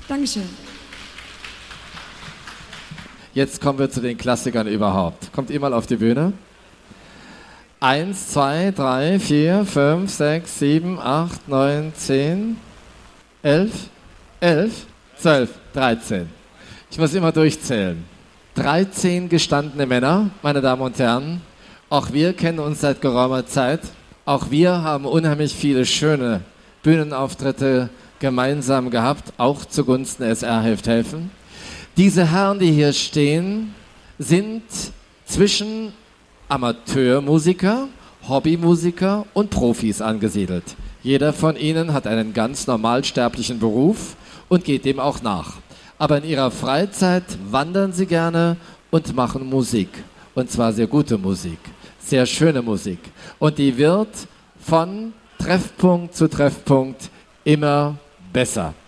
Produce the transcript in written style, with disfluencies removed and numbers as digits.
Dankeschön. Jetzt kommen wir zu den Klassikern überhaupt. Kommt ihr mal auf die Bühne? 1, 2, 3, 4, 5, 6, 7, 8, 9, 10, 11, 12, 13. Ich muss immer durchzählen. 13 gestandene Männer, meine Damen und Herren. Auch wir kennen uns seit geraumer Zeit. Auch wir haben unheimlich viele schöne Bühnenauftritte gemeinsam gehabt, auch zugunsten SR hilft helfen. Diese Herren, die hier stehen, sind zwischen Amateurmusiker, Hobbymusiker und Profis angesiedelt. Jeder von ihnen hat einen ganz normalsterblichen Beruf und geht dem auch nach. Aber in ihrer Freizeit wandern sie gerne und machen Musik. Und zwar sehr gute Musik, sehr schöne Musik. Und die wird von Treffpunkt zu Treffpunkt immer besser.